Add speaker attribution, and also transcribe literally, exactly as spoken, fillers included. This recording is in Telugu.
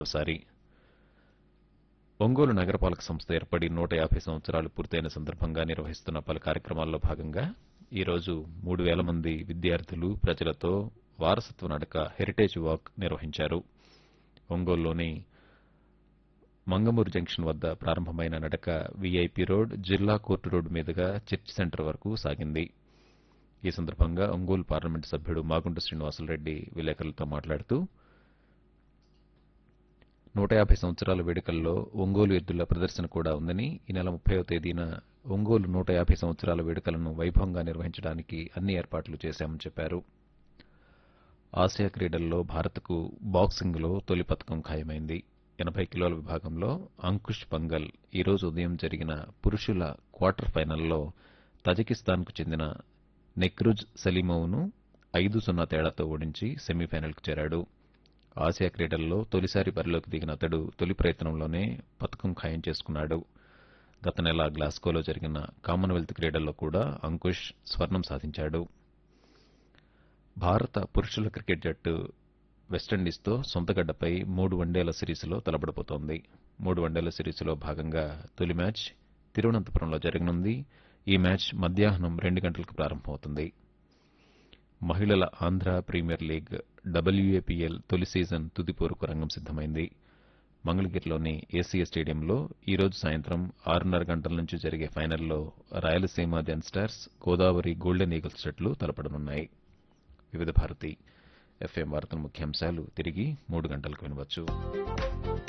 Speaker 1: ఒకసారి ఒంగోలు నగరపాలక సంస్థ ఏర్పడి నూట యాభై సంవత్సరాలు పూర్తయిన సందర్భంగా నిర్వహిస్తున్న పలు కార్యక్రమాల్లో భాగంగా ఈరోజు మూడు వేల మంది విద్యార్థులు ప్రజలతో వారసత్వ నడక హెరిటేజ్ వాక్ నిర్వహించారు. ఒంగోలులోని మంగమూరు జంక్షన్ వద్ద ప్రారంభమైన నడక వీఐపీ రోడ్, జిల్లా కోర్టు రోడ్డు మీదుగా చర్చ్ సెంటర్ వరకు సాగింది. ఈ సందర్భంగా ఒంగోలు పార్లమెంటు సభ్యుడు మాగుంట శ్రీనివాసులరెడ్డి విలేకరులతో మాట్లాడుతూ నూట యాభై సంవత్సరాల వేడుకల్లో ఒంగోలు ఎద్దుల ప్రదర్శన కూడా ఉందని, ఈ నెల ముప్పైవ తేదీన ఒంగోలు నూట యాభై సంవత్సరాల వేడుకలను వైభవంగా నిర్వహించడానికి అన్ని ఏర్పాట్లు చేశామని చెప్పారు. ఆసియా క్రీడల్లో భారత్కు బాక్సింగ్లో తొలి పతకం ఖాయమైంది. ఎనభై కిలోల విభాగంలో అంకుష్ పంగల్ ఈరోజు ఉదయం జరిగిన పురుషుల క్వార్టర్ ఫైనల్లో తజికిస్తాన్కు చెందిన నెక్రుజ్ సలీమోవ్ను ఐదు సున్నా తేడాతో ఓడించి సెమీఫైనల్కు చేరాడు. ఆసియా క్రీడల్లో తొలిసారి బరిలోకి దిగిన అతడు తొలి ప్రయత్నంలోనే పతకం ఖాయం చేసుకున్నాడు. గత నెల గ్లాస్గోలో జరిగిన కామన్వెల్త్ క్రీడల్లో కూడా అంకుష్ స్వర్ణం సాధించాడు. భారత పురుషుల క్రికెట్ జట్టు వెస్టిండీస్తో సొంతగడ్డపై మూడు వన్డేల సిరీస్లో తలపడబోతోంది. మూడు వన్డేల సిరీస్లో భాగంగా తొలి మ్యాచ్ తిరువనంతపురంలో జరగనుంది. ఈ మ్యాచ్ మధ్యాహ్నం రెండు గంటలకు ప్రారంభమవుతుంది. మహిళల ఆంధ్ర ప్రీమియర్ లీగ్ డబ్ల్యూఏపీఎల్ తొలి సీజన్ తుది పోరుకు రంగం సిద్దమైంది. మంగళగిరిలోని ఏసీఏ స్టేడియంలో ఈరోజు సాయంత్రం ఆరున్నర గంటల నుంచి జరిగే ఫైనల్లో రాయలసీమ జెన్ స్టార్స్, గోదావరి గోల్డెన్ ఈగల్స్ జట్లు తలపడనున్నాయి. వివిధ భారతి ఎఫ్ఎం వార్తల ముఖ్యాంశాలు తిరిగి మూడు గంటలకు వినవచ్చు.